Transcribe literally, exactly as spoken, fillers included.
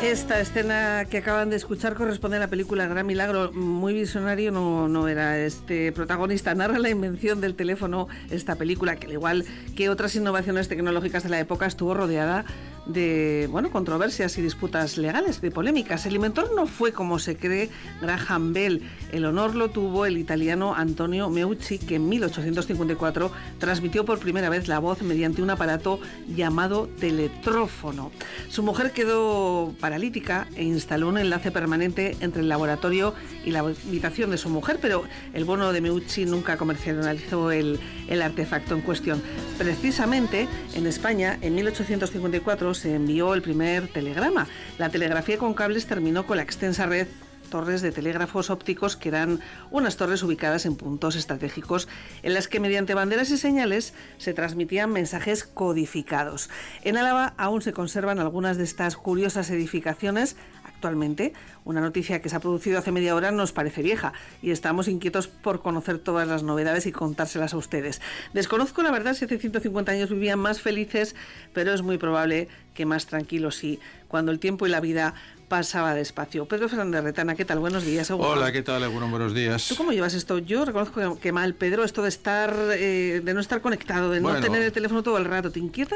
Esta escena que acaban de escuchar corresponde a la película Gran Milagro. Muy visionario no, no era este protagonista. Narra la invención del teléfono. Esta película, que al igual que otras innovaciones tecnológicas de la época, estuvo rodeada de bueno, controversias y disputas legales, de polémicas. El inventor no fue, como se cree, Graham Bell. El honor lo tuvo el italiano Antonio Meucci, que en mil ochocientos cincuenta y cuatro transmitió por primera vez la voz mediante un aparato llamado teletrófono. Su mujer quedó paralítica e instaló un enlace permanente entre el laboratorio y la habitación de su mujer, pero el bono de Meucci nunca comercializó el, el artefacto en cuestión. Precisamente en España, en mil ochocientos cincuenta y cuatro, se envió el primer telegrama. La telegrafía con cables terminó con la extensa red torres de telégrafos ópticos, que eran unas torres ubicadas en puntos estratégicos en las que mediante banderas y señales se transmitían mensajes codificados. En Álava aún se conservan algunas de estas curiosas edificaciones. Actualmente, una noticia que se ha producido hace media hora nos parece vieja y estamos inquietos por conocer todas las novedades y contárselas a ustedes. Desconozco la verdad si hace ciento cincuenta años vivían más felices, pero es muy probable que más tranquilos, sí, cuando el tiempo y la vida pasaba despacio. Pedro Fernández Retana, ¿qué tal? Buenos días. Seguro. Hola, ¿qué tal? Bueno, buenos días. ¿Tú cómo llevas esto? Yo reconozco que mal, Pedro, esto de estar, eh, de no estar conectado, de bueno, no tener el teléfono todo el rato, ¿te inquieta?